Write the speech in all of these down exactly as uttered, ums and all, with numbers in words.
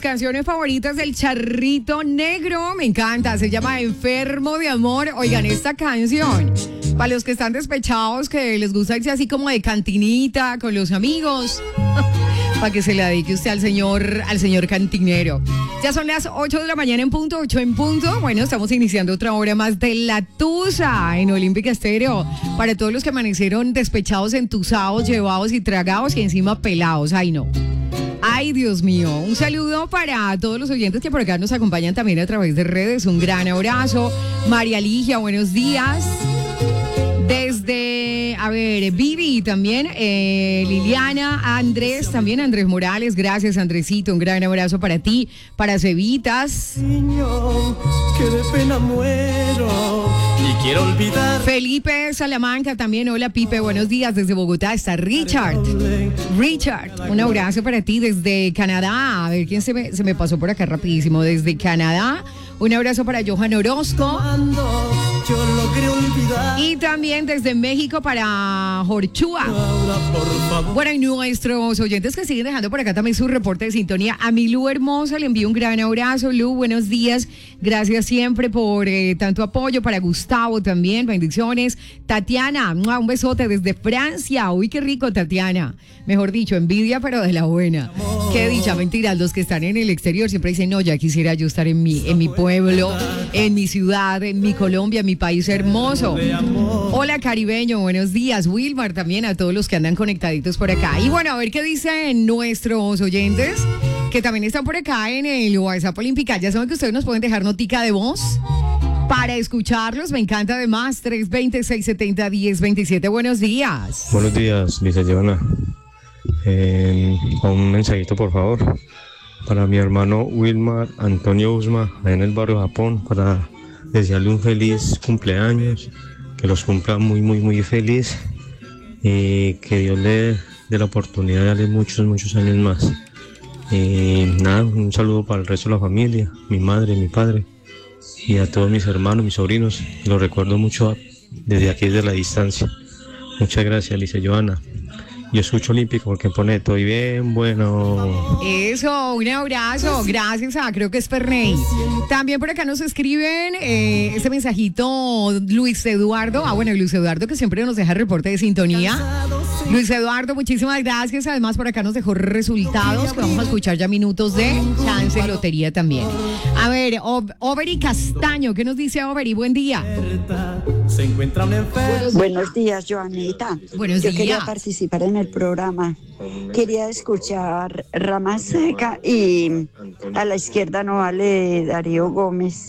canciones favoritas del Charrito Negro. Me encanta, se llama Enfermo de Amor. Oigan, esta canción, para los que están despechados, que les gusta irse así como de cantinita con los amigos, para que se la dedique usted al señor, al señor cantinero. Ya son las ocho de la mañana en punto, ocho en punto. Bueno, estamos iniciando otra hora más de La Tusa en Olímpica Estéreo. Para todos los que amanecieron despechados, entusados, llevados y tragados y encima pelados. Ay, no. Ay, Dios mío. Un saludo para todos los oyentes que por acá nos acompañan también a través de redes. Un gran abrazo. María Ligia, buenos días. Desde, a ver, Vivi también, eh, Liliana, Andrés, también Andrés Morales, gracias Andresito, un gran abrazo para ti, para Cevitas. Niño, que de pena muero, y quiero olvidar. Felipe Salamanca también, hola Pipe, buenos días, desde Bogotá está Richard. Richard, un abrazo para ti desde Canadá, a ver quién se me, se me pasó por acá rapidísimo, desde Canadá. Un abrazo para Johan Orozco. Yo logré olvidar. Y también desde México para Jorchúa. Bueno, y nuestros oyentes que siguen dejando por acá también su reporte de sintonía. A mi Lu hermosa le envío un gran abrazo. Lu, buenos días. Gracias siempre por eh, tanto apoyo. Para Gustavo también, bendiciones. Tatiana, un besote desde Francia. Uy, qué rico, Tatiana. Mejor dicho, envidia, pero de la buena. Qué dicha, mentiras. Los que están en el exterior siempre dicen, no, ya quisiera yo estar en mi, en mi pueblo, en mi ciudad, en mi Colombia, en mi país hermoso. Hola, caribeño, buenos días. Wilmar también, a todos los que andan conectaditos por acá. Y bueno, a ver qué dicen nuestros oyentes, que también están por acá en el WhatsApp Olímpica. Ya saben que ustedes nos pueden dejar notica de voz para escucharlos. Me encanta además, tres dos cero, seis siete cero, uno cero dos siete. Buenos días. Buenos días, Lisa Joana. Eh, un mensajito, por favor, para mi hermano Wilmar Antonio Usma, allá en el barrio Japón, para desearle un feliz cumpleaños, que los cumpla muy, muy, muy feliz y que Dios le dé la oportunidad de darle muchos, muchos años más. Y nada, un saludo para el resto de la familia, mi madre, mi padre y a todos mis hermanos, mis sobrinos. Los recuerdo mucho desde aquí, desde la distancia. Muchas gracias, Lisa Joana. Yo escucho Olímpico porque pone todo y bien bueno. Eso, un abrazo. Gracias a, creo que es Ferney. También por acá nos escriben eh, este mensajito Luis Eduardo. Ah, bueno, Luis Eduardo que siempre nos deja el reporte de sintonía. Luis Eduardo, muchísimas gracias. Además, por acá nos dejó resultados que vamos a escuchar ya minutos de Chance Lotería también. A ver, Overi Castaño, ¿qué nos dice Overi? Buen día. Se encuentra un enfermo. Buenos días, Joanita. Buenos Yo días. quería participar en el programa. Quería escuchar Rama Seca y a la izquierda no vale Darío Gómez.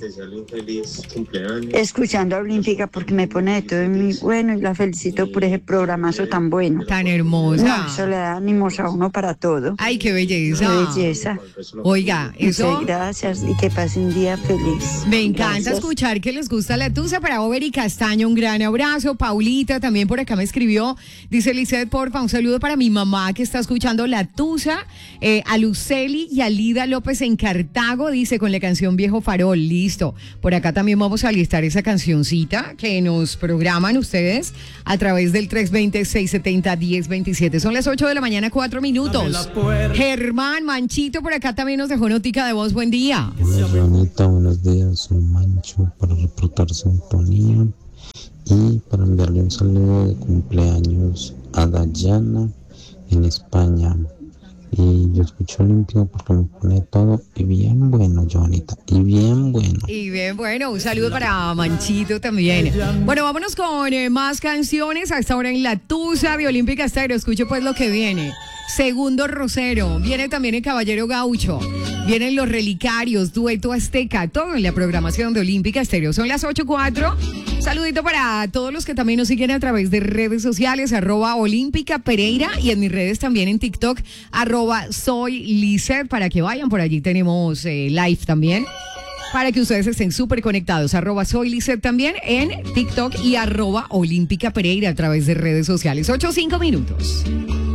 Escuchando a Olímpica porque me pone de todo muy bueno y la felicito por ese programazo tan bueno. Tan hermosa. No, eso le da ánimos a uno para todo. Ay, qué belleza. Qué belleza. Oiga, eso. Muchas gracias y que pase un día feliz. Me encanta Gracias. escuchar que les gusta La Tusa. Para Overi Castaño, un gran abrazo. Paulita también por acá me escribió. Dice Lizeth, porfa, un saludo para mi mamá que está escuchando La Tusa. Eh, a Luceli y a Lida López en Cartago, dice, con la canción Viejo Farol. Listo. Por acá también vamos a listar esa cancioncita que nos programan ustedes a través del tres dos cero, seis siete cero, uno cero dos siete. Son las ocho de la mañana, cuatro minutos. Germán Manchito por acá también nos dejó notica de voz. Buen día. Hola, Joanita, buenos días. Soy Mancho para reportar sintonía y para enviarle un saludo de cumpleaños a Dayana en España. Y yo escucho Olímpico porque me pone todo y bien bueno, Joanita, y bien bueno. Y bien, bueno, un saludo para Manchito también. Bueno, vámonos con eh, más canciones a esta hora en La Tusa de Olímpica Estéreo. Escuche pues lo que viene. Segundo Rosero, viene también el Caballero Gaucho, vienen los Relicarios, Dueto Azteca, todo en la programación de Olímpica Estéreo. Son las ocho cuatro. Saludito para todos los que también nos siguen a través de redes sociales, arroba Olímpica Pereira, y en mis redes también en TikTok, arroba Soy Lizeth, para que vayan por allí. Tenemos eh, live también, para que ustedes estén súper conectados. Arroba Soy Lizeth también en TikTok y arroba Olímpica Pereira a través de redes sociales. Ocho, cinco minutos.